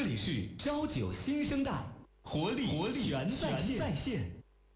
这里是朝九新生代，活力全在线。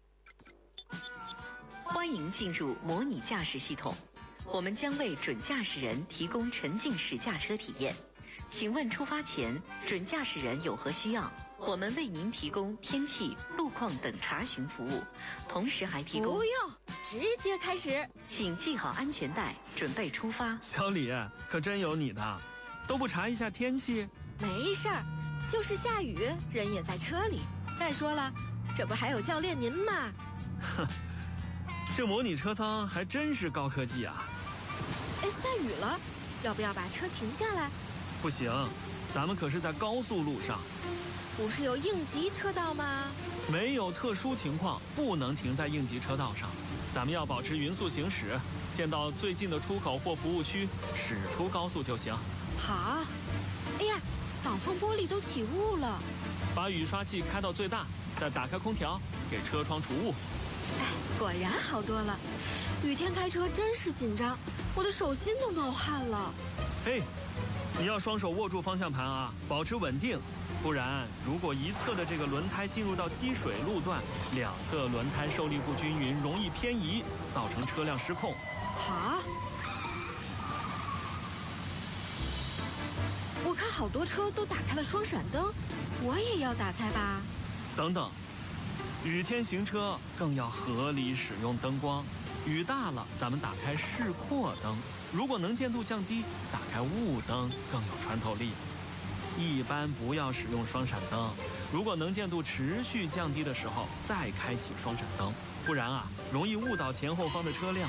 欢迎进入模拟驾驶系统，我们将为准驾驶人提供沉浸式驾车体验。请问出发前，准驾驶人有何需要？我们为您提供天气、路况等查询服务，同时还提供…… 不用，直接开始。 请系好安全带，准备出发。 小李，可真有你的，都不查一下天气？ 没事儿，就是下雨，人也在车里。再说了，这不还有教练您吗？ 哼，这模拟车舱还真是高科技啊！ 哎，下雨了，要不要把车停下来？ 不行，咱们可是在高速路上。 不是有应急车道吗？ 没有特殊情况不能停在应急车道上，咱们要保持匀速行驶，见到最近的出口或服务区驶出高速就行。 好。哎呀，挡风玻璃都起雾了。 把雨刷器开到最大，再打开空调，给车窗除雾。 哎，果然好多了。雨天开车真是紧张，我的手心都冒汗了。 嘿，你要双手握住方向盘啊，保持稳定，不然如果一侧的这个轮胎进入到积水路段，两侧轮胎受力不均匀，容易偏移，造成车辆失控。 好。我看好多车都打开了双闪灯，我也要打开吧？ 等等，雨天行车更要合理使用灯光。雨大了，咱们打开示廓灯；如果能见度降低，打开雾灯更有穿透力。一般不要使用双闪灯，如果能见度持续降低的时候，再开启双闪灯，不然啊，容易误导前后方的车辆。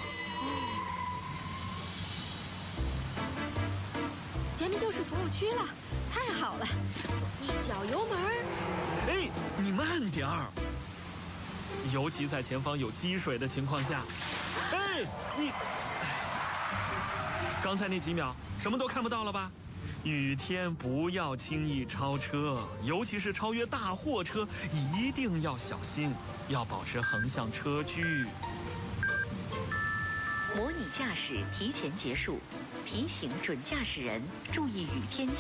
前面就是服务区了，太好了！一脚油门。 哎，你慢点儿，尤其在前方有积水的情况下。哎，你，刚才那几秒什么都看不到了吧？雨天不要轻易超车，尤其是超越大货车，一定要小心，要保持横向车距。 模拟驾驶提前结束，提醒准驾驶人注意雨天